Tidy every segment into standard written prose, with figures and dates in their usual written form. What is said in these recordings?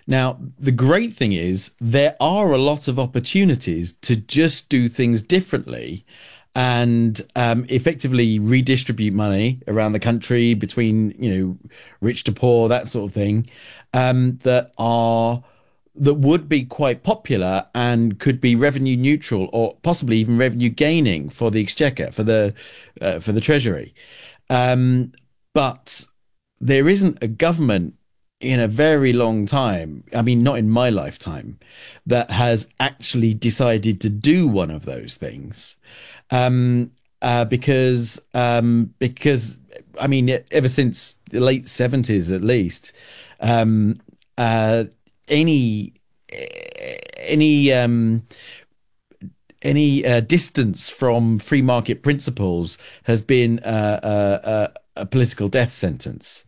Now, the great thing is there are a lot of opportunities to just do things differently and effectively redistribute money around the country between, rich to poor, that sort of thing, that would be quite popular and could be revenue neutral or possibly even revenue gaining for the exchequer, for the treasury. Um, but there isn't a government in a very long time, I mean, not in my lifetime, that has actually decided to do one of those things. Um, because I mean, ever since the late 70s at least, um, uh, any any distance from free market principles has been a political death sentence.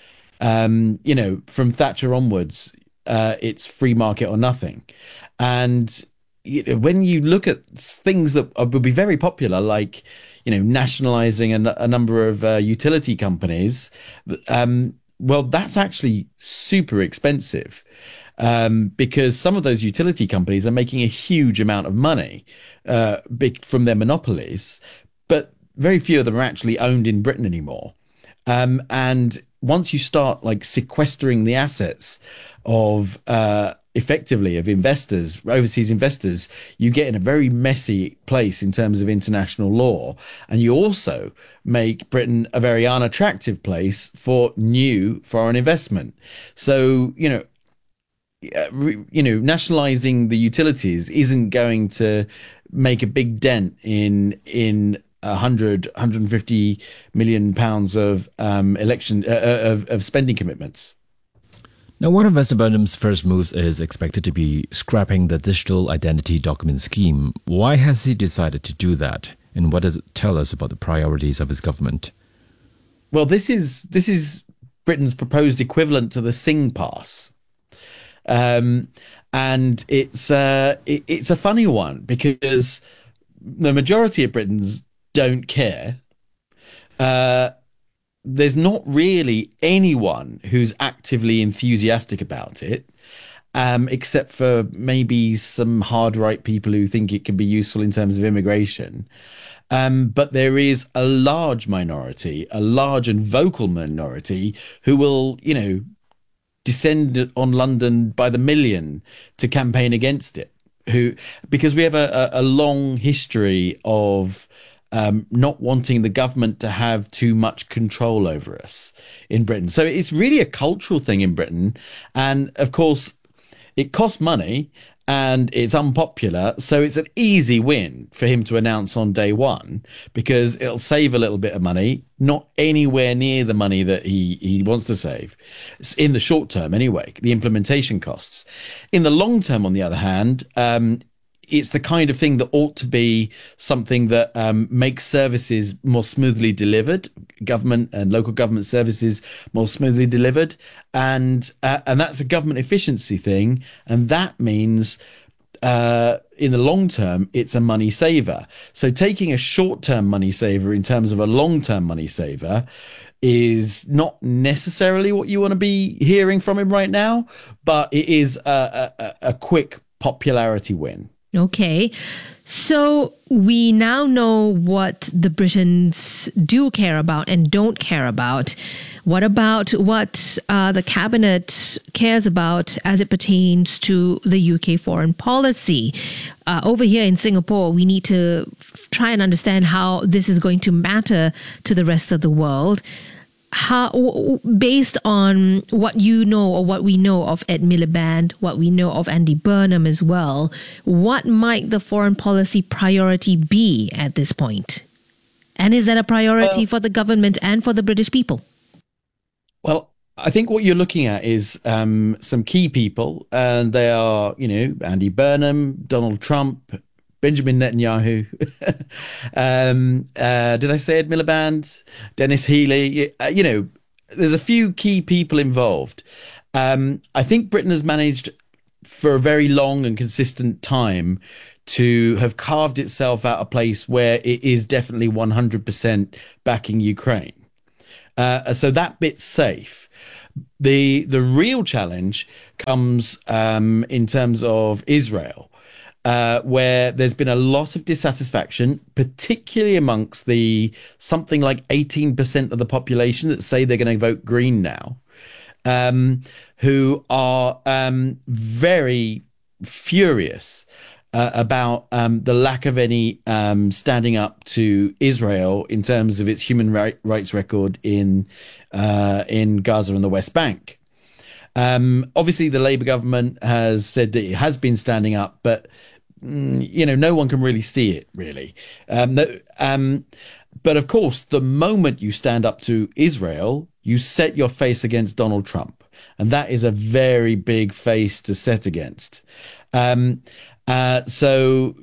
From Thatcher onwards, it's free market or nothing. And when you look at things that would be very popular, like nationalizing a number of utility companies, well, that's actually super expensive because some of those utility companies are making a huge amount of money from their monopolies, but very few of them are actually owned in Britain anymore. And once you start like sequestering the assets of effectively of investors, overseas investors, you get in a very messy place in terms of international law. And you also make Britain a very unattractive place for new foreign investment. So, nationalizing the utilities isn't going to make a big dent in 150 million pounds of election of spending commitments. Now, one of Mr. Burnham's first moves is expected to be scrapping the digital identity document scheme. Why has he decided to do that? And what does it tell us about the priorities of his government? Well, this is Britain's proposed equivalent to the Sing Pass. Um, and it's a funny one because the majority of Britons don't care. Uh, there's not really anyone who's actively enthusiastic about it, except for maybe some hard right people who think it can be useful in terms of immigration. But there is a large minority, a large and vocal minority who will, descend on London by the million to campaign against it. Who, because we have a long history of not wanting the government to have too much control over us in Britain. So it's really a cultural thing in Britain. And of course, it costs money and it's unpopular. So it's an easy win for him to announce on day one because it'll save a little bit of money, not anywhere near the money that he wants to save in the short term anyway, the implementation costs. In the long term, on the other hand, it's the kind of thing that ought to be something that makes services more smoothly delivered, government and local government services more smoothly delivered, and that's a government efficiency thing, and that means in the long term it's a money saver. So taking a short term money saver in terms of a long term money saver is not necessarily what you want to be hearing from him right now, but it is a quick popularity win. Okay. So we now know what the Britons do care about and don't care about. What about what the cabinet cares about as it pertains to the UK foreign policy? Over here in Singapore, we need to try and understand how this is going to matter to the rest of the world. How, based on what you know or what we know of Ed Miliband, what we know of Andy Burnham as well, what might the foreign policy priority be at this point? And is that a priority for the government and for the British people? Well, I think what you're looking at is some key people, and they are, Andy Burnham, Donald Trump, Benjamin Netanyahu. Did I say Ed Miliband? Dennis Healy? There's a few key people involved. I think Britain has managed for a very long and consistent time to have carved itself out a place where it is definitely 100% backing Ukraine. So that bit's safe. The real challenge comes in terms of Israel, where there's been a lot of dissatisfaction, particularly amongst the something like 18% of the population that say they're going to vote green now, who are very furious about the lack of any standing up to Israel in terms of its human rights record in Gaza and the West Bank. Obviously, the Labour government has said that it has been standing up, but no one can really see it, really. But of course, the moment you stand up to Israel, you set your face against Donald Trump. And that is a very big face to set against. So,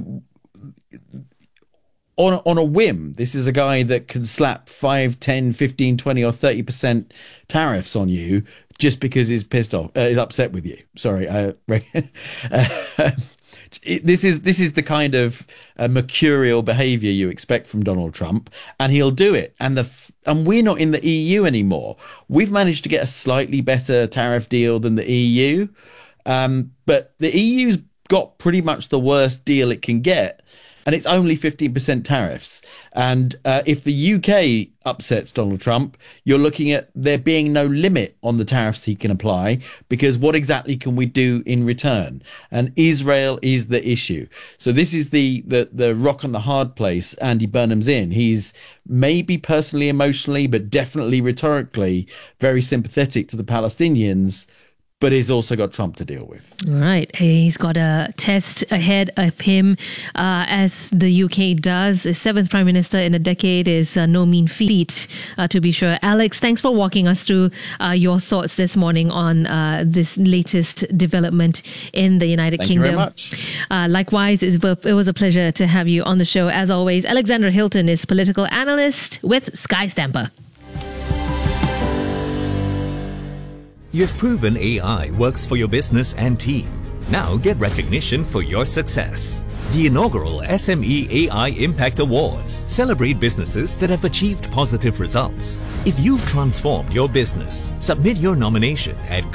on a whim, this is a guy that can slap 5, 10, 15, 20 or 30% tariffs on you just because he's pissed off, is upset with you. Sorry. This is the kind of mercurial behavior you expect from Donald Trump, and he'll do it. And we're not in the EU anymore. We've managed to get a slightly better tariff deal than the EU. But the EU's got pretty much the worst deal it can get, and it's only 15% tariffs. And if the UK upsets Donald Trump, you're looking at there being no limit on the tariffs he can apply, because what exactly can we do in return? And Israel is the issue. So this is the rock and the hard place Andy Burnham's in. He's maybe personally, emotionally, but definitely rhetorically very sympathetic to the Palestinians, but he's also got Trump to deal with. Right. He's got a test ahead of him, as the UK does. The seventh Prime Minister in a decade is no mean feat, to be sure. Alex, thanks for walking us through your thoughts this morning on this latest development in the United Kingdom. Thank you very much. Likewise, it was a pleasure to have you on the show. As always, Alexander Hilton is political analyst with Sky Stamper. You've proven AI works for your business and team. Now get recognition for your success. The inaugural SME AI Impact Awards celebrate businesses that have achieved positive results. If you've transformed your business, submit your nomination at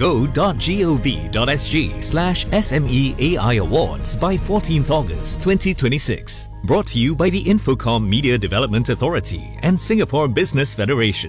go.gov.sg/SME AI Awards by 14th August 2026. Brought to you by the Infocom Media Development Authority and Singapore Business Federation.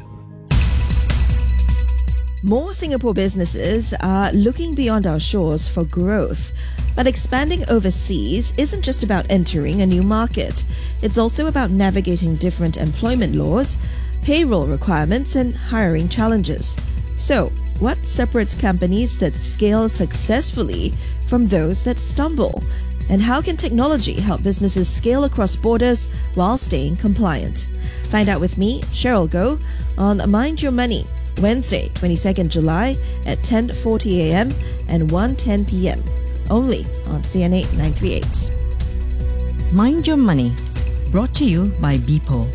More Singapore businesses are looking beyond our shores for growth. But expanding overseas isn't just about entering a new market. It's also about navigating different employment laws, payroll requirements, and hiring challenges. So, what separates companies that scale successfully from those that stumble? And how can technology help businesses scale across borders while staying compliant? Find out with me, Cheryl Goh, on Mind Your Money, Wednesday, 22nd July at 10:40 a.m. and 1:10 p.m. only on CNA 938. Mind Your Money, brought to you by BPO.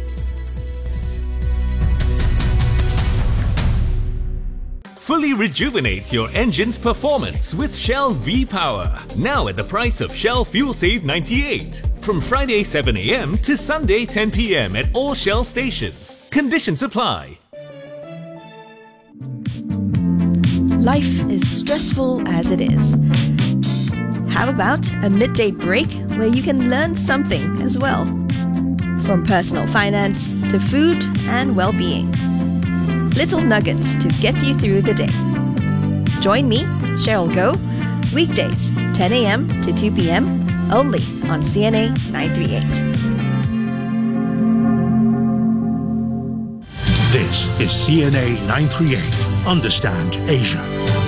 Fully rejuvenate your engine's performance with Shell V-Power. Now at the price of Shell Fuel Save 98. From Friday 7 a.m. to Sunday 10 p.m. at all Shell stations. Conditions apply. Life is stressful as it is. How about a midday break where you can learn something as well? From personal finance to food and well-being. Little nuggets to get you through the day. Join me, Cheryl Goh, weekdays 10 a.m. to 2 p.m. only on CNA 938. This is CNA 938. Understand Asia.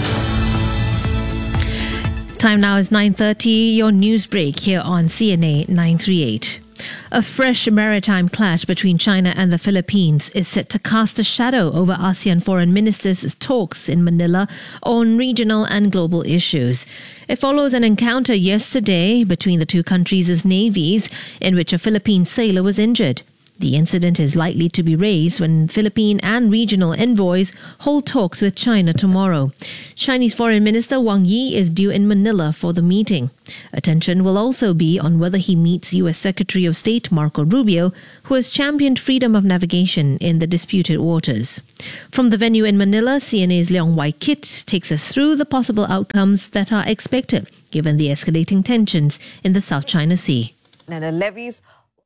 Time now is 9:30. Your news break here on CNA 938. A fresh maritime clash between China and the Philippines is set to cast a shadow over ASEAN foreign ministers' talks in Manila on regional and global issues. It follows an encounter yesterday between the two countries' navies in which a Philippine sailor was injured. The incident is likely to be raised when Philippine and regional envoys hold talks with China tomorrow. Chinese Foreign Minister Wang Yi is due in Manila for the meeting. Attention will also be on whether he meets U.S. Secretary of State Marco Rubio, who has championed freedom of navigation in the disputed waters. From the venue in Manila, CNA's Leong Wai Kit takes us through the possible outcomes that are expected, given the escalating tensions in the South China Sea. And the levies.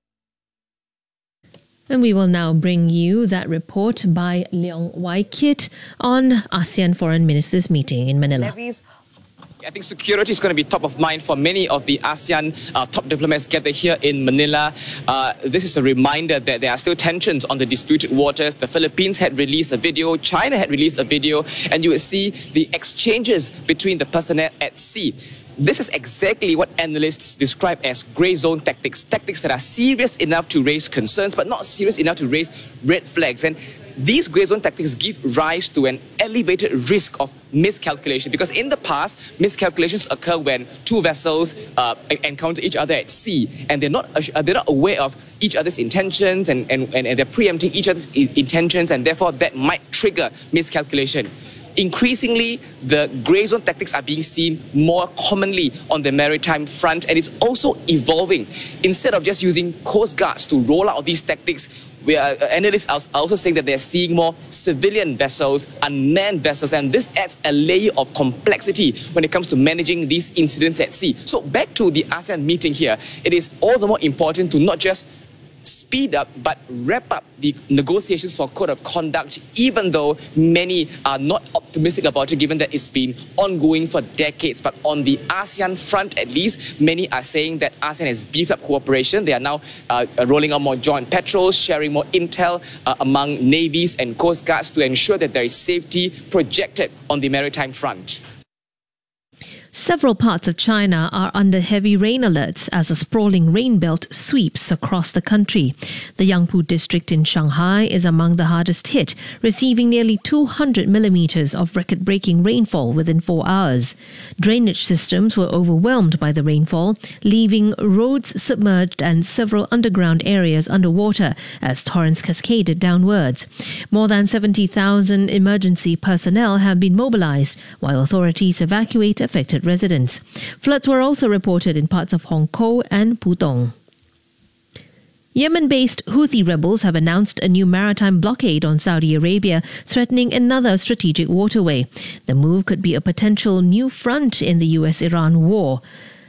And we will now bring you that report by Leong Wai Kit on ASEAN Foreign Ministers meeting in Manila. Levies. I think security is going to be top of mind for many of the ASEAN top diplomats gathered here in Manila. This is a reminder that there are still tensions on the disputed waters. The Philippines had released a video, China had released a video, and you would see the exchanges between the personnel at sea. This is exactly what analysts describe as grey zone tactics. Tactics that are serious enough to raise concerns, but not serious enough to raise red flags. And these grey zone tactics give rise to an elevated risk of miscalculation, because in the past, miscalculations occur when two vessels encounter each other at sea, and they're not aware of each other's intentions, and they're preempting each other's intentions, and therefore that might trigger miscalculation. Increasingly, the grey zone tactics are being seen more commonly on the maritime front, and it's also evolving. Instead of just using coast guards to roll out these tactics, analysts are also saying that they're seeing more civilian vessels, unmanned vessels, and this adds a layer of complexity when it comes to managing these incidents at sea. So back to the ASEAN meeting here, it is all the more important to not just speed up but wrap up the negotiations for code of conduct, even though many are not optimistic about it, given that it's been ongoing for decades. But on the ASEAN front, at least, many are saying that ASEAN has beefed up cooperation. They are now rolling out more joint patrols, sharing more intel among navies and coast guards to ensure that there is safety projected on the maritime front. Several parts of China are under heavy rain alerts as a sprawling rain belt sweeps across the country. The Yangpu district in Shanghai is among the hardest hit, receiving nearly 200 millimeters of record-breaking rainfall within 4 hours. Drainage systems were overwhelmed by the rainfall, leaving roads submerged and several underground areas underwater as torrents cascaded downwards. More than 70,000 emergency personnel have been mobilized, while authorities evacuate affected residents. Floods were also reported in parts of Hong Kong and Pudong. Yemen-based Houthi rebels have announced a new maritime blockade on Saudi Arabia, threatening another strategic waterway. The move could be a potential new front in the US-Iran war.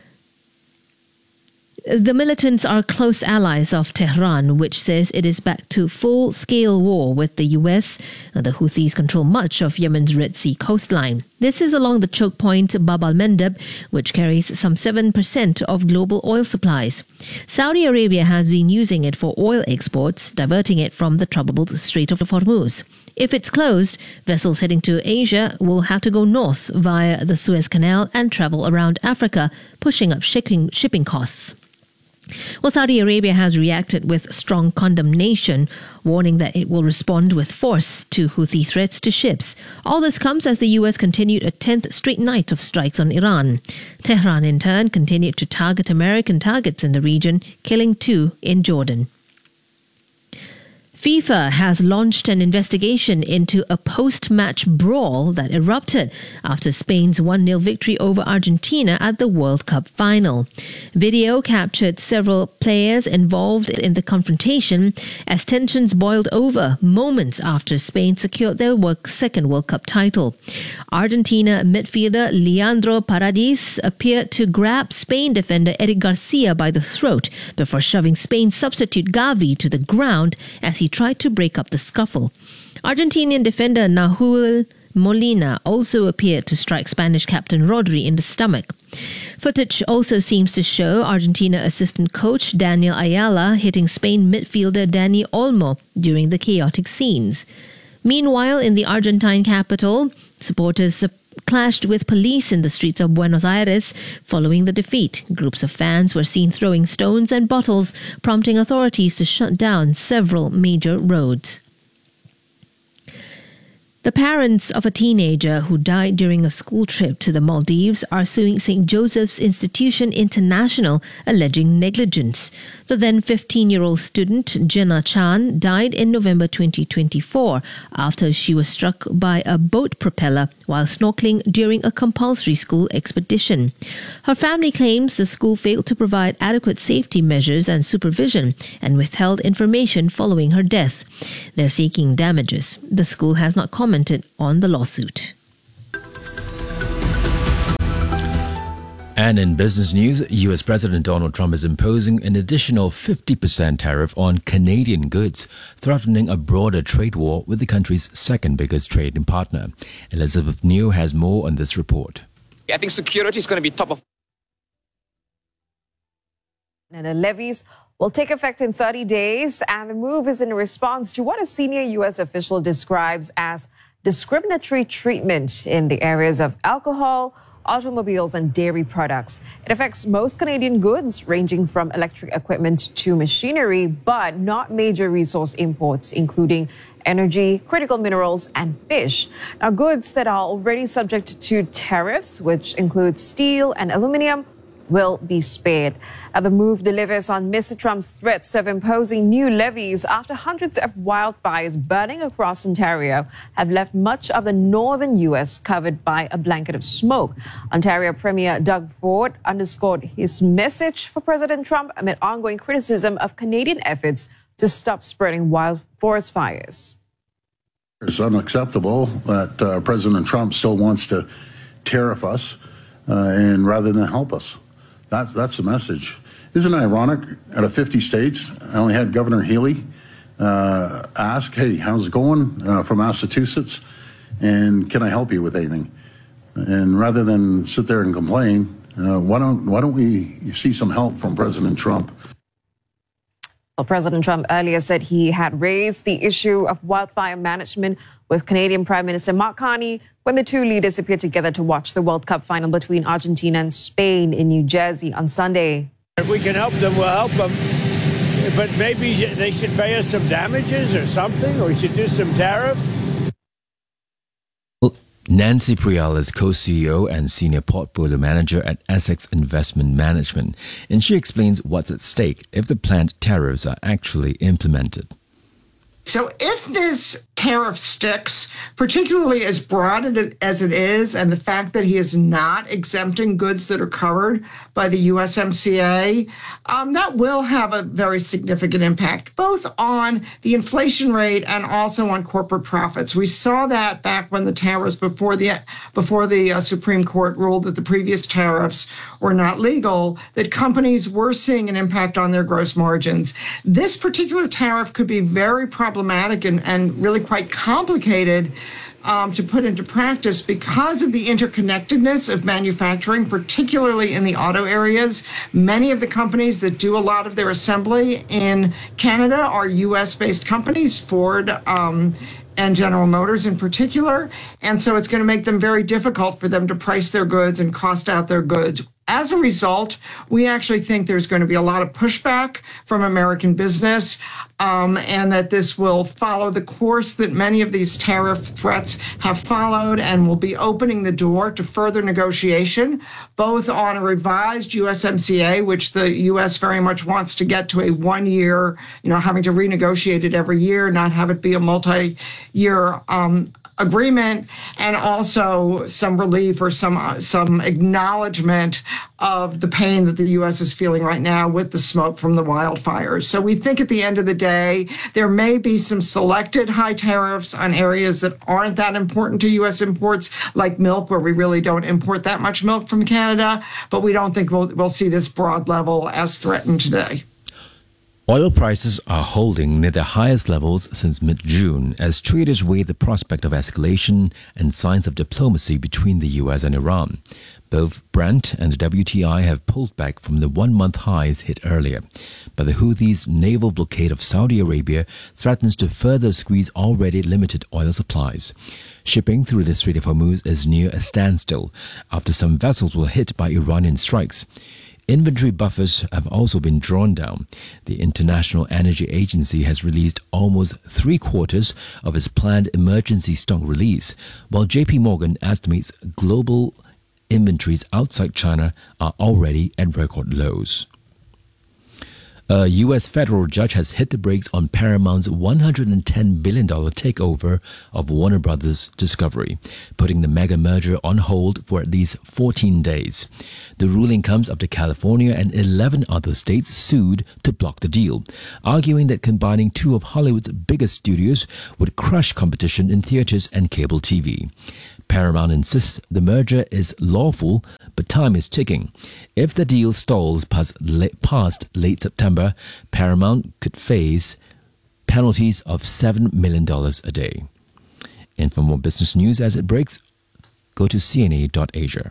The militants are close allies of Tehran, which says it is back to full-scale war with the US. The Houthis control much of Yemen's Red Sea coastline. This is along the choke point Bab al-Mandeb, which carries some 7% of global oil supplies. Saudi Arabia has been using it for oil exports, diverting it from the troubled Strait of Hormuz. If it's closed, vessels heading to Asia will have to go north via the Suez Canal and travel around Africa, pushing up shipping costs. Well, Saudi Arabia has reacted with strong condemnation, warning that it will respond with force to Houthi threats to ships. All this comes as the US continued a 10th straight night of strikes on Iran. Tehran, in turn, continued to target American targets in the region, killing 2 in Jordan. FIFA has launched an investigation into a post-match brawl that erupted after Spain's 1-0 victory over Argentina at the World Cup final. Video captured several players involved in the confrontation as tensions boiled over moments after Spain secured their second World Cup title. Argentina midfielder Leandro Paredes appeared to grab Spain defender Eric Garcia by the throat before shoving Spain substitute Gavi to the ground as he tried to break up the scuffle. Argentinian defender Nahuel Molina also appeared to strike Spanish captain Rodri in the stomach. Footage also seems to show Argentina assistant coach Daniel Ayala hitting Spain midfielder Dani Olmo during the chaotic scenes. Meanwhile, in the Argentine capital, supporters clashed with police in the streets of Buenos Aires following the defeat. Groups of fans were seen throwing stones and bottles, prompting authorities to shut down several major roads. The parents of a teenager who died during a school trip to the Maldives are suing St. Joseph's Institution International, alleging negligence. The then 15-year-old student, Jenna Chan, died in November 2024 after she was struck by a boat propeller while snorkeling during a compulsory school expedition. Her family claims the school failed to provide adequate safety measures and supervision and withheld information following her death. They're seeking damages. The school has not commented on the lawsuit. And in business news, US President Donald Trump is imposing an additional 50% tariff on Canadian goods, threatening a broader trade war with the country's second biggest trading partner. Elizabeth New has more on this report. I think security is going to be top of. And the levies will take effect in 30 days, and the move is in response to what a senior U.S. official describes as discriminatory treatment in the areas of alcohol, automobiles, and dairy products. It affects most Canadian goods, ranging from electric equipment to machinery, but not major resource imports, including energy, critical minerals, and fish. Now, goods that are already subject to tariffs, which include steel and aluminum, will be spared. The move delivers on Mr. Trump's threats of imposing new levies after hundreds of wildfires burning across Ontario have left much of the northern U.S. covered by a blanket of smoke. Ontario Premier Doug Ford underscored his message for President Trump amid ongoing criticism of Canadian efforts to stop spreading wild forest fires. It's unacceptable that President Trump still wants to tariff us and rather than help us. That's the message. Isn't it ironic? Out of 50 states, I only had Governor Healy ask, "Hey, how's it going from Massachusetts? And can I help you with anything?" And rather than sit there and complain, why don't we see some help from President Trump? Well, President Trump earlier said he had raised the issue of wildfire management with Canadian Prime Minister Mark Carney when the two leaders appeared together to watch the World Cup final between Argentina and Spain in New Jersey on Sunday. If we can help them, we'll help them. But maybe they should pay us some damages or something, or we should do some tariffs. Nancy Prial is co-CEO and senior portfolio manager at Essex Investment Management, and she explains what's at stake if the planned tariffs are actually implemented. So if this tariff sticks, particularly as broad as it is, and the fact that he is not exempting goods that are covered by the USMCA, that will have a very significant impact, both on the inflation rate and also on corporate profits. We saw that back when the tariffs, before the Supreme Court ruled that the previous tariffs were not legal, that companies were seeing an impact on their gross margins. This particular tariff could be very problematic and really quite complicated to put into practice because of the interconnectedness of manufacturing, particularly in the auto areas. Many of the companies that do a lot of their assembly in Canada are U.S.-based companies, Ford and General Motors in particular. And so it's going to make them very difficult for them to price their goods and cost out their goods. As a result, we actually think there's going to be a lot of pushback from American business, and that this will follow the course that many of these tariff threats have followed, and will be opening the door to further negotiation, both on a revised USMCA, which the U.S. very much wants to get to a 1 year, having to renegotiate it every year, not have it be a multi-year agreement, and also some relief or some acknowledgement of the pain that the U.S. is feeling right now with the smoke from the wildfires. So we think at the end of the day, there may be some selected high tariffs on areas that aren't that important to U.S. imports, like milk, where we really don't import that much milk from Canada, but we don't think we'll see this broad level as threatened today. Oil prices are holding near their highest levels since mid-June as traders weigh the prospect of escalation and signs of diplomacy between the U.S. and Iran. Both Brent and the WTI have pulled back from the one-month highs hit earlier, but the Houthis' naval blockade of Saudi Arabia threatens to further squeeze already limited oil supplies. Shipping through the Strait of Hormuz is near a standstill after some vessels were hit by Iranian strikes. Inventory buffers have also been drawn down. The International Energy Agency has released almost 3/4 of its planned emergency stock release, while JP Morgan estimates global inventories outside China are already at record lows. A U.S. federal judge has hit the brakes on Paramount's $110 billion takeover of Warner Brothers Discovery, putting the mega merger on hold for at least 14 days. The ruling comes after California and 11 other states sued to block the deal, arguing that combining two of Hollywood's biggest studios would crush competition in theaters and cable TV. Paramount insists the merger is lawful, but time is ticking. If the deal stalls past late September, Paramount could face penalties of $7 million a day. And for more business news as it breaks, go to cna.asia.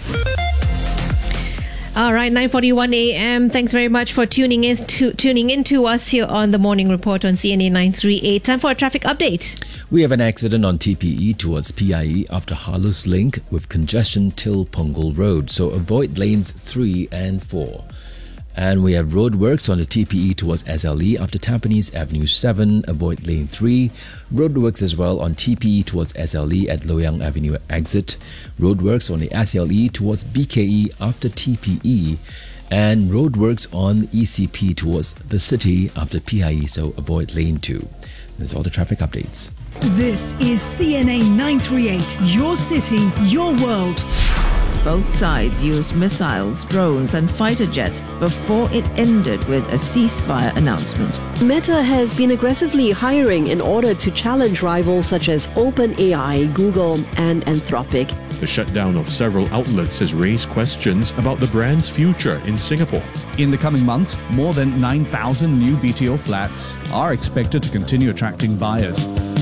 All right, 9:41 a.m. Thanks very much for tuning in to us here on the Morning Report on CNA 938. Time for a traffic update. We have an accident on TPE towards PIE after Halus Link with congestion till Punggol Road, so avoid lanes 3 and 4. And we have roadworks on the TPE towards SLE after Tampines Avenue 7, avoid lane 3. Roadworks as well on TPE towards SLE at Loyang Avenue exit. Roadworks on the SLE towards BKE after TPE. And roadworks on ECP towards the city after PIE, so avoid lane 2. That's all the traffic updates. This is CNA 938, your city, your world. Both sides used missiles, drones, and fighter jets before it ended with a ceasefire announcement. Meta has been aggressively hiring in order to challenge rivals such as OpenAI, Google, and Anthropic. The shutdown of several outlets has raised questions about the brand's future in Singapore. In the coming months, more than 9,000 new BTO flats are expected to continue attracting buyers.